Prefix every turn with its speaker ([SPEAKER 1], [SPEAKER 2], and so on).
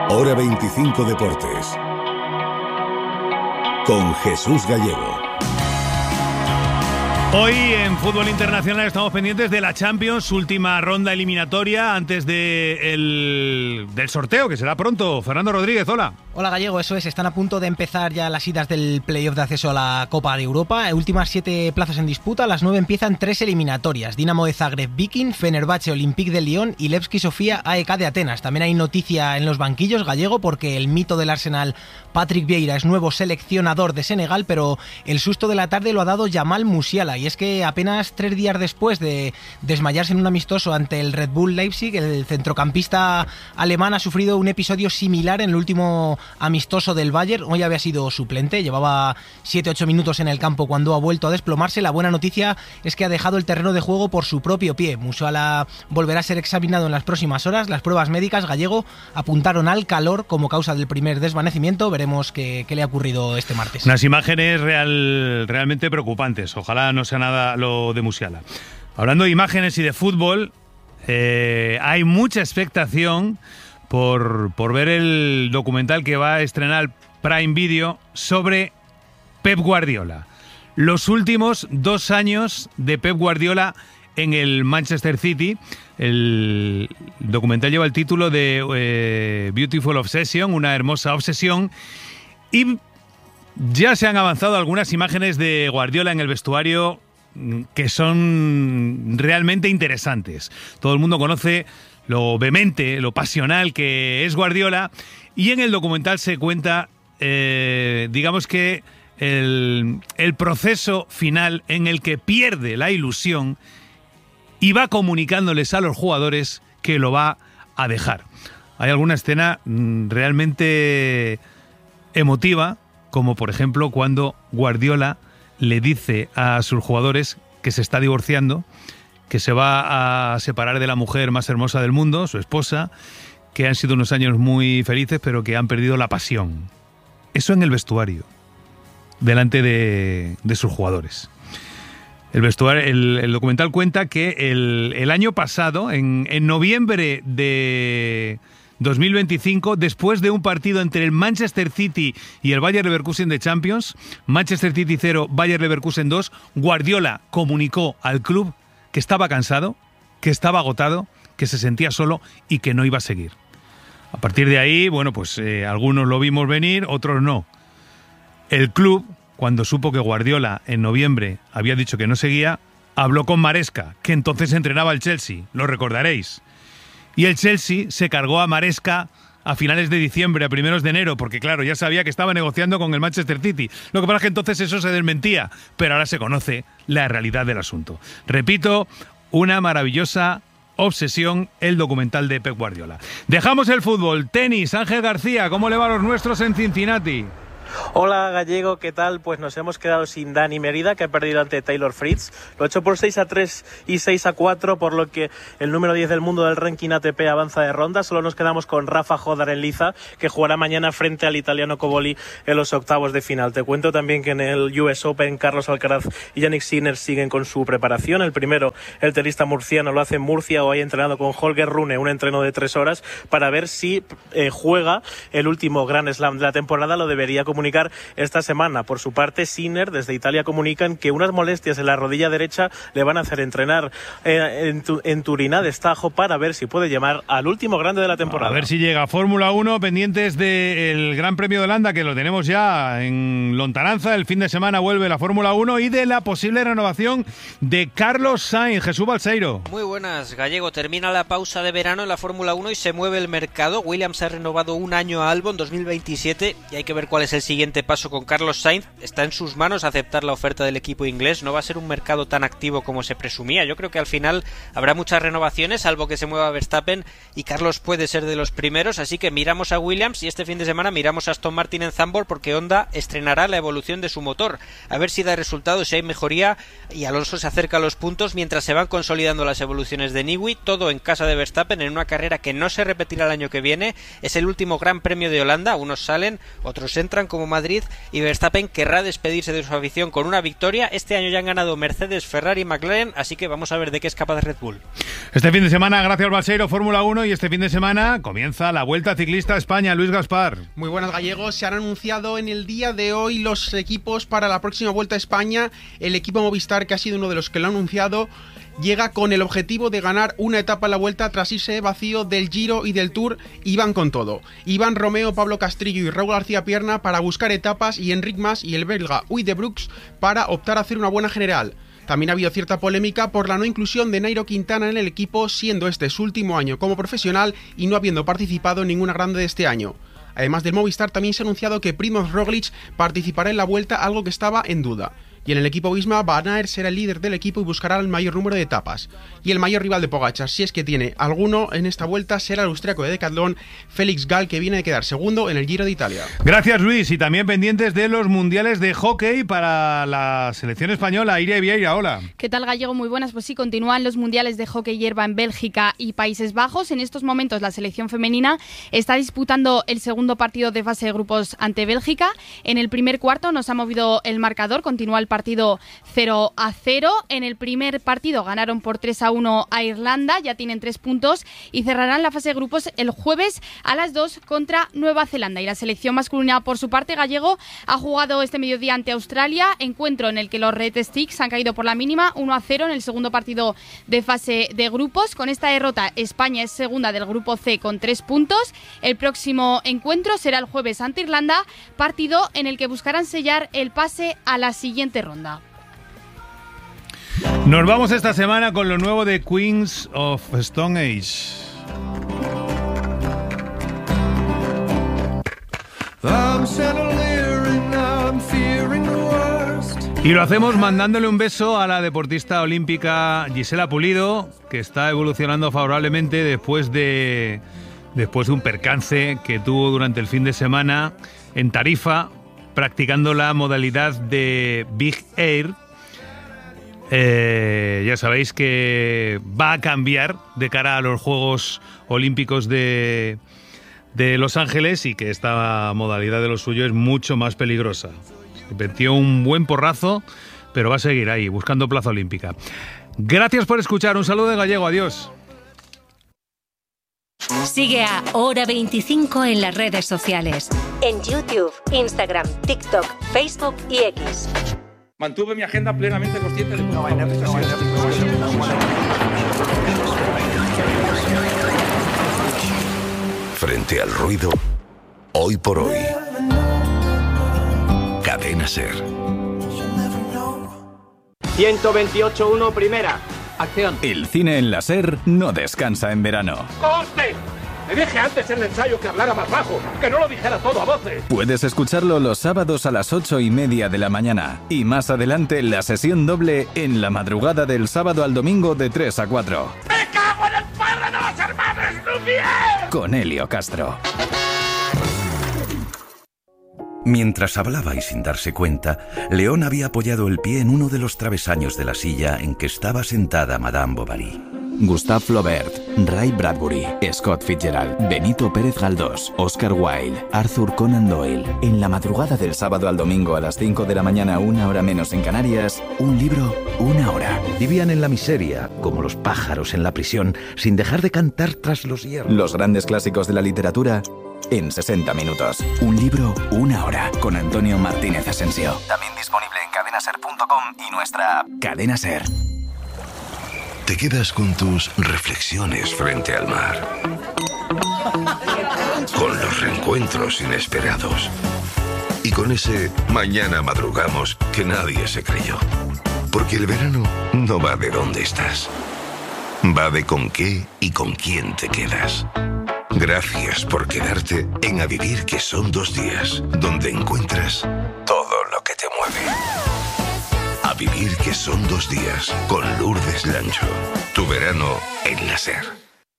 [SPEAKER 1] Hora 25 Deportes. Con Jesús Gallego.
[SPEAKER 2] Hoy en fútbol internacional estamos pendientes de la Champions, última ronda eliminatoria antes del sorteo, que será pronto. Fernando Rodríguez, hola.
[SPEAKER 3] Hola Gallego, eso es, están a punto de empezar ya las idas del playoff de acceso a la Copa de Europa. Últimas 7 plazas en disputa, a las 9 empiezan 3 eliminatorias. Dinamo de Zagreb, Viking, Fenerbahce, Olympique de Lyon y Levski Sofía, AEK de Atenas. También hay noticia en los banquillos, Gallego, porque el mito del Arsenal, Patrick Vieira, es nuevo seleccionador de Senegal, pero el susto de la tarde lo ha dado Jamal Musiala. Y es que apenas 3 días después de desmayarse en un amistoso ante el Red Bull Leipzig, el centrocampista alemán ha sufrido un episodio similar en el último amistoso del Bayern. Hoy había sido suplente, llevaba 7-8 minutos en el campo cuando ha vuelto a desplomarse. La buena noticia es que ha dejado el terreno de juego por su propio pie. Musiala volverá a ser examinado en las próximas horas. Las pruebas médicas, Gallego, apuntaron al calor como causa del primer desvanecimiento. Veremos qué le ha ocurrido este martes.
[SPEAKER 2] Unas imágenes realmente preocupantes. Ojalá no sea nada lo de Musiala. Hablando de imágenes y de fútbol, hay mucha expectación por ver el documental que va a estrenar Prime Video sobre Pep Guardiola. Los últimos 2 años de Pep Guardiola en el Manchester City. El documental lleva el título de Beautiful Obsession, una hermosa obsesión, y ya se han avanzado algunas imágenes de Guardiola en el vestuario que son realmente interesantes. Todo el mundo conoce lo vehemente, lo pasional que es Guardiola, y en el documental se cuenta, digamos que el proceso final en el que pierde la ilusión y va comunicándoles a los jugadores que lo va a dejar. Hay alguna escena realmente emotiva, como por ejemplo cuando Guardiola le dice a sus jugadores que se está divorciando, que se va a separar de la mujer más hermosa del mundo, su esposa, que han sido unos años muy felices, pero que han perdido la pasión. Eso en el vestuario, delante de sus jugadores. El documental cuenta que el año pasado, en noviembre de 2025, después de un partido entre el Manchester City y el Bayer Leverkusen de Champions, Manchester City 0, Bayer Leverkusen 2, Guardiola comunicó al club que estaba cansado, que estaba agotado, que se sentía solo y que no iba a seguir. A partir de ahí, bueno, pues algunos lo vimos venir, otros no. El club, cuando supo que Guardiola en noviembre había dicho que no seguía, habló con Maresca, que entonces entrenaba al Chelsea, lo recordaréis. Y el Chelsea se cargó a Maresca a finales de diciembre, a primeros de enero, porque claro, ya sabía que estaba negociando con el Manchester City. Lo que pasa es que entonces eso se desmentía, pero ahora se conoce la realidad del asunto. Repito, una maravillosa obsesión, el documental de Pep Guardiola. Dejamos el fútbol, tenis. Ángel García, ¿cómo le va a los nuestros en Cincinnati?
[SPEAKER 4] Hola Gallego, ¿qué tal? Pues nos hemos quedado sin Dani Merida, que ha perdido ante Taylor Fritz. Lo ha hecho por 6-3 y 6-4, por lo que el número 10 del mundo del ranking ATP avanza de ronda. Solo nos quedamos con Rafa Jodar en liza, que jugará mañana frente al italiano Cobolli en los octavos de final. Te cuento también que en el US Open, Carlos Alcaraz y Jannik Sinner siguen con su preparación. El primero, el tenista murciano, lo hace en Murcia, hoy entrenado con Holger Rune, un entreno de 3 horas, para ver si juega el último Grand Slam de la temporada. Lo debería comunicar esta semana. Por su parte, Sinner desde Italia comunican que unas molestias en la rodilla derecha le van a hacer entrenar en Turina, destajo, para ver si puede llegar al último grande de la temporada.
[SPEAKER 2] A ver si llega. Fórmula 1, pendientes del Gran Premio de Holanda, que lo tenemos ya en lontananza. El fin de semana vuelve la Fórmula 1 y de la posible renovación de Carlos Sainz. Jesús Balseiro.
[SPEAKER 5] Muy buenas, Gallego. Termina la pausa de verano en la Fórmula 1 y se mueve el mercado. Williams ha renovado un año a Albon, 2027, y hay que ver cuál es el siguiente paso con Carlos Sainz. Está en sus manos aceptar la oferta del equipo inglés. No va a ser un mercado tan activo como se presumía. Yo creo que al final habrá muchas renovaciones, salvo que se mueva Verstappen, y Carlos puede ser de los primeros. Así que miramos a Williams y este fin de semana miramos a Aston Martin en Zandvoort, porque Honda estrenará la evolución de su motor. A ver si da resultado, si hay mejoría, y Alonso se acerca a los puntos mientras se van consolidando las evoluciones de Newey. Todo en casa de Verstappen, en una carrera que no se repetirá el año que viene. Es el último Gran Premio de Holanda. Unos salen, otros entran, como como Madrid, y Verstappen querrá despedirse de su afición con una victoria. Este año ya han ganado Mercedes, Ferrari y McLaren, así que vamos a ver de qué es capaz Red Bull.
[SPEAKER 2] Este fin de semana, gracias al Balseiro, Fórmula 1, y este fin de semana comienza la Vuelta Ciclista a España. Luis Gaspar.
[SPEAKER 6] Muy buenas, gallegos. Se han anunciado en el día de hoy los equipos para la próxima Vuelta a España. El equipo Movistar, que ha sido uno de los que lo ha anunciado, llega con el objetivo de ganar una etapa en la Vuelta tras irse vacío del Giro y del Tour, y van con todo. Iván Romeo, Pablo Castrillo y Raúl García Pierna para buscar etapas, y Enric Mas y el belga Huy de Brooks para optar a hacer una buena general. También ha habido cierta polémica por la no inclusión de Nairo Quintana en el equipo, siendo este su último año como profesional y no habiendo participado en ninguna grande de este año. Además del Movistar, también se ha anunciado que Primož Roglič participará en la Vuelta, algo que estaba en duda. Y en el equipo Visma, Van Aert será el líder del equipo y buscará el mayor número de etapas. Y el mayor rival de Pogačar, si es que tiene alguno en esta Vuelta, será el austriaco de Decathlon, Félix Gall, que viene de quedar segundo en el Giro de Italia.
[SPEAKER 2] Gracias, Luis. Y también pendientes de los mundiales de hockey para la selección española. Iria Vieira, hola.
[SPEAKER 7] ¿Qué tal, gallego? Muy buenas. Pues sí, continúan los mundiales de hockey hierba en Bélgica y Países Bajos. En estos momentos la selección femenina está disputando el segundo partido de fase de grupos ante Bélgica. En el primer cuarto nos ha movido el marcador, continúa el partido 0-0. En el primer partido ganaron por 3-1 a Irlanda, ya tienen 3 puntos y cerrarán la fase de grupos el jueves a las 2 contra Nueva Zelanda. Y la selección masculina, por su parte, gallego, ha jugado este mediodía ante Australia, encuentro en el que los Red Sticks han caído por la mínima 1-0 en el segundo partido de fase de grupos. Con esta derrota, España es segunda del grupo C con 3 puntos. El próximo encuentro será el jueves ante Irlanda, partido en el que buscarán sellar el pase a la siguiente ronda.
[SPEAKER 2] Nos vamos esta semana con lo nuevo de Queens of Stone Age. Y lo hacemos mandándole un beso a la deportista olímpica Gisela Pulido, que está evolucionando favorablemente después de un percance que tuvo durante el fin de semana en Tarifa, practicando la modalidad de Big Air. Ya sabéis que va a cambiar de cara a los Juegos Olímpicos de Los Ángeles, y que esta modalidad de lo suyo es mucho más peligrosa. Se metió un buen porrazo, pero va a seguir ahí, buscando plaza olímpica. Gracias por escuchar. Un saludo de Gallego. Adiós.
[SPEAKER 8] Sigue a Hora 25 en las redes sociales. En YouTube, Instagram, TikTok, Facebook y X.
[SPEAKER 9] Mantuve mi agenda plenamente consciente de todo.
[SPEAKER 1] Frente al ruido, hoy por hoy. Cadena SER.
[SPEAKER 10] 128.1 primera. Acción.
[SPEAKER 11] El cine en la SER no descansa en verano.
[SPEAKER 9] ¡Corte! Le dije antes en el ensayo que hablara más bajo, que no lo dijera todo a voces.
[SPEAKER 11] Puedes escucharlo los sábados a las 8:30 de la mañana. Y más adelante la sesión doble en la madrugada del sábado al domingo de 3 a 4.
[SPEAKER 9] ¡Me cago en el padre de los hermanos Lumière!
[SPEAKER 11] Con Helio Castro.
[SPEAKER 12] Mientras hablaba y sin darse cuenta, León había apoyado el pie en uno de los travesaños de la silla en que estaba sentada Madame Bovary.
[SPEAKER 11] Gustave Flaubert, Ray Bradbury, Scott Fitzgerald, Benito Pérez Galdós, Oscar Wilde, Arthur Conan Doyle. En la madrugada del sábado al domingo a las 5 de la mañana, 1 hora menos en Canarias, un libro, 1 hora.
[SPEAKER 12] Vivían en la miseria, como los pájaros en la prisión, sin dejar de cantar tras los hierros.
[SPEAKER 11] Los grandes clásicos de la literatura en 60 minutos. Un libro, 1 hora. Con Antonio Martínez Asensio. También disponible en cadenaser.com y nuestra app Cadena Ser.
[SPEAKER 1] Te quedas con tus reflexiones frente al mar, con los reencuentros inesperados y con ese mañana madrugamos que nadie se creyó. Porque el verano no va de dónde estás, va de con qué y con quién te quedas. Gracias por quedarte en A Vivir, que son 2 días, donde encuentras todo lo que te mueve. A Vivir, que son 2 días, con Lourdes Lancho. Tu verano en la SER.